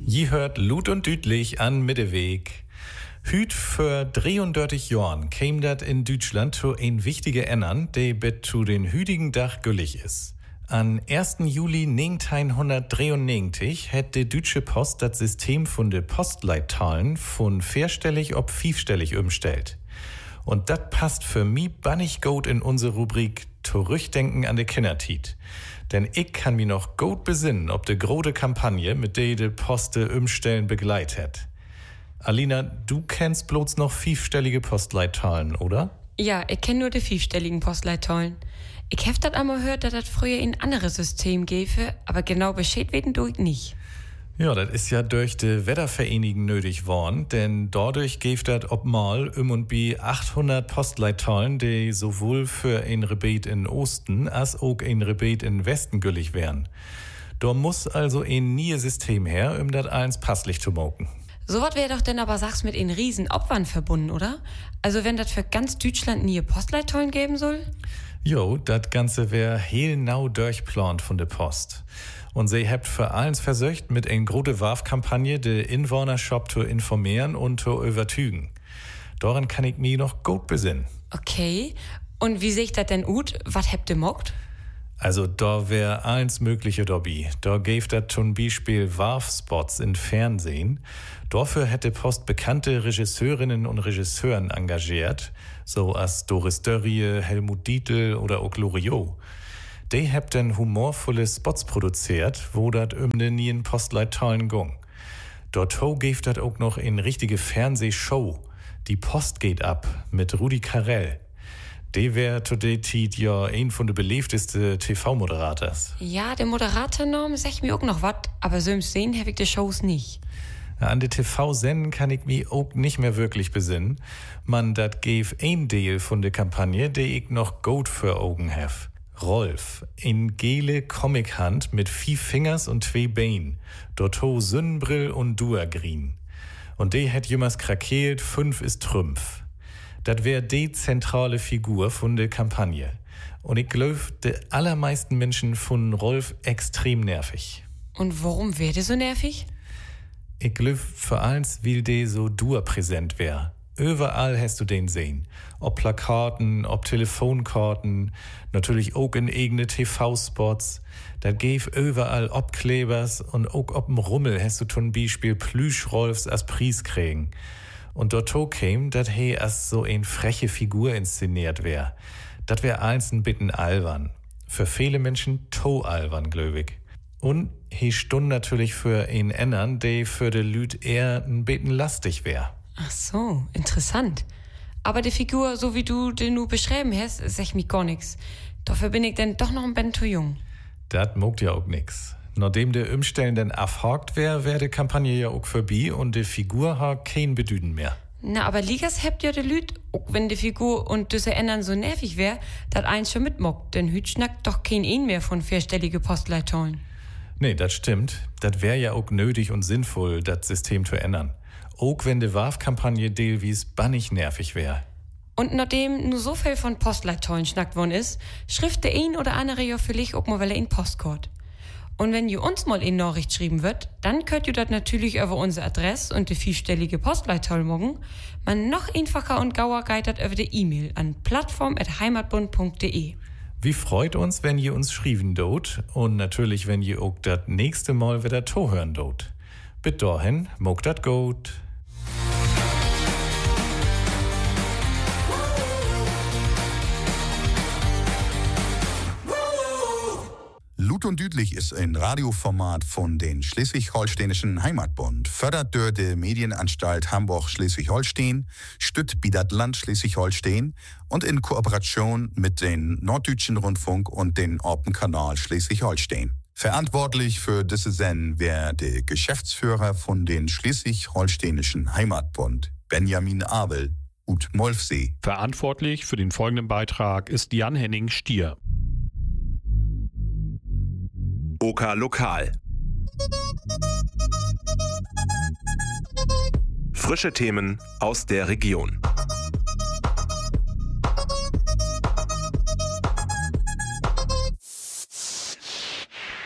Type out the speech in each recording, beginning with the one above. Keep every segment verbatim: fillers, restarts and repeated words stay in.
Je hört Lut und Dütlich an Mitteweg. Hüt für dreiunddreißig Jahren käm dat in Deutschland zu ein wichtige Ändern, die bet zu den hütigen Dach güllig is. An ersten Juli neunzehnhundertdreiundneunzig hat die Deutsche Post das System von de Postleitzahlen von vierstellig ob fünfstellig umstellt. Und das passt für mi bannig gut in unsere Rubrik Zurückdenken an de Kindertit. Denn ich kann mi noch gut besinnen, ob de große Kampagne, mit der de Poste umstellen begleitet. Alina, du kennst bloß noch fünfstellige Postleitzahlen, oder? Ja, ich kenn nur die fünfstelligen Postleitzahlen. Ich hab dat einmal gehört, dass das früher ein anderes System gäbe, aber genau Bescheid weten du ich nicht. Ja, das ist ja durch die Wettervereinigung nötig worden, denn dadurch gäbe das obmal um und bi achthundert Postleitzahlen, die sowohl für ein Rebet in Osten als auch ein Rebet in Westen gültig wären. Da muss also ein neues System her, um das eins passlich zu machen. So was wäre doch denn aber, sagst, mit einem riesen Aufwand verbunden, oder? Also wenn das für ganz Deutschland nie Postleitzahlen geben soll? Jo, das Ganze wär heel durchplant von der Post. Und sie habt für eins versucht, mit einer großen Warf-Kampagne de Inwohnerschaft zu informieren und zu übertügen. Daran kann ich mich noch gut besinnen. Okay, und wie seht das denn ut? Was habt ihr mockt? Also da wär eins mögliche dabei. Da gäbe das zum Beispiel Warfspots in Fernsehen. Dafür hätte Post bekannte Regisseurinnen und Regisseuren engagiert, so als Doris Dörrie, Helmut Dietl oder auch Loriot. Die habt dann humorvolle Spots produziert, wo dat um den nien Postleitzahlen ging. Dort gäbe das auch noch eine richtige Fernsehshow. Die Post geht ab mit Rudi Carrell. Der wär zu der Zeit ja ein von de beliebtesten T V-Moderators. Ja, der Moderatornorm sagt mir auch noch wat, aber so im Sehen hab ich die Shows nicht. An de T V-Senden kann ich mich auch nicht mehr wirklich besinnen. Man, dat gäf ein Deal von der Kampagne, die ich noch gut für Augen hef. Rolf, in gele Comic-Hand mit vier Fingers und zwei Beinen, dort ho Sonnenbrill und Duagrin. Und de hätt jemals krakeelt, fünf ist Trümpf. Das wär die zentrale Figur von der Kampagne. Und ich glaub, de allermeisten Menschen von Rolf extrem nervig. Und warum wär der so nervig? Ich glaub, vor allem, weil der so durpräsent wär. Überall hast du den sehen. Ob Plakaten, ob Telefonkarten, natürlich auch in eigene T V-Spots. Da gäf überall Obklebers und auch ob'm Rummel hast du zum Beispiel Plüschrolfs als Preis kriegen. Und dort käm, dat he als so ein freche Figur inszeniert wär. Dat wär eins ein bitten albern. Für viele Menschen to albern, glöwig. Und he stund natürlich für ein ändern, der für de Lüd eher ein bitten lastig wär. Ach so, interessant. Aber die Figur, so wie du den nu beschrieben hast, sag mich gar nix. Dafür bin ich denn doch noch ein bisschen zu jung. Dat mogt ja auch nix. Nachdem der Umstellen dann abhakt wär, wär die Kampagne ja auch vorbei und die Figur hat kein Bedüden mehr. Na, aber Ligas habt ja de Lüd, auch wenn die Figur und diese ändern so nervig wär, dat eins schon mitmockt, denn Hüt schnackt doch kein ein mehr von vierstellige Postleitzahlen. Nee, das stimmt. Das wär ja auch nötig und sinnvoll, das System zu ändern. Auch wenn die Warf-Kampagne delwies bannig nervig wär. Und nachdem nur so viel von Postleitzahlen schnackt worden ist, schrift der ein oder andere ja vielleicht auch mal in Postcard. Und wenn ihr uns mal in Nachricht schreiben wird, dann könnt ihr das natürlich über unsere Adresse und die vierstellige Postleitzahl morgen. Man noch einfacher und gauer geht das über die E-Mail an plattform at heimatbund punkt de. Wie freut uns, wenn ihr uns schrieben dort und natürlich, wenn ihr auch das nächste Mal wieder to hören dort. Bis dahin, mogt dat gut. Lut und Dütlich ist ein Radioformat von den Schleswig-Holsteinischen Heimatbund, fördert durch die Medienanstalt Hamburg-Schleswig-Holstein, stützt Bidat Land Schleswig-Holstein und in Kooperation mit den Norddeutschen Rundfunk und den Orpen-Kanal Schleswig-Holstein. Verantwortlich für diese Sendung wäre der Geschäftsführer von den Schleswig-Holsteinischen Heimatbund, Benjamin Abel, ut Molfsee. Verantwortlich für den folgenden Beitrag ist Jan-Henning Stier. Oka Lokal. Frische Themen aus der Region.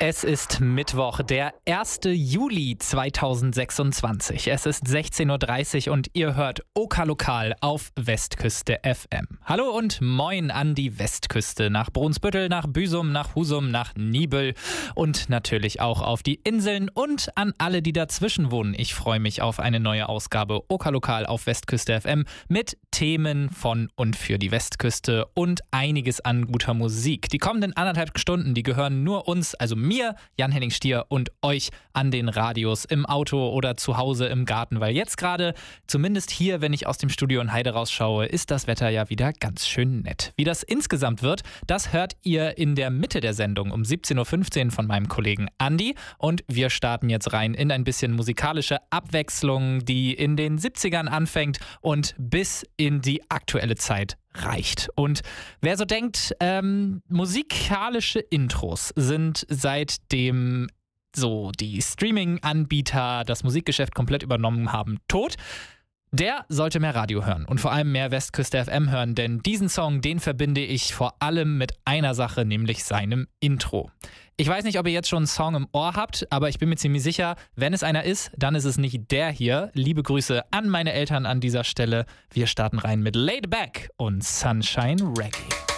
Es ist Mittwoch, der erster Juli zweitausendsechsundzwanzig. Es ist sechzehn Uhr dreißig und ihr hört Oka Lokal auf Westküste F M. Hallo und moin an die Westküste, nach Brunsbüttel, nach Büsum, nach Husum, nach Nibel und natürlich auch auf die Inseln und an alle, die dazwischen wohnen. Ich freue mich auf eine neue Ausgabe Oka Lokal auf Westküste F M mit Themen von und für die Westküste und einiges an guter Musik. Die kommenden anderthalb Stunden, die gehören nur uns, also mir, Mir, Jan-Henning Stier und euch an den Radios, im Auto oder zu Hause im Garten, weil jetzt gerade, zumindest hier, wenn ich aus dem Studio in Heide rausschaue, ist das Wetter ja wieder ganz schön nett. Wie das insgesamt wird, das hört ihr in der Mitte der Sendung um siebzehn Uhr fünfzehn von meinem Kollegen Andi und wir starten jetzt rein in ein bisschen musikalische Abwechslung, die in den siebzigern anfängt und bis in die aktuelle Zeit reicht. Und wer so denkt, ähm, musikalische Intros sind seitdem so die Streaming-Anbieter das Musikgeschäft komplett übernommen haben, tot, der sollte mehr Radio hören und vor allem mehr Westküste F M hören, denn diesen Song, den verbinde ich vor allem mit einer Sache, nämlich seinem Intro. Ich weiß nicht, ob ihr jetzt schon einen Song im Ohr habt, aber ich bin mir ziemlich sicher, wenn es einer ist, dann ist es nicht der hier. Liebe Grüße an meine Eltern an dieser Stelle. Wir starten rein mit Laid Back und Sunshine Reggae.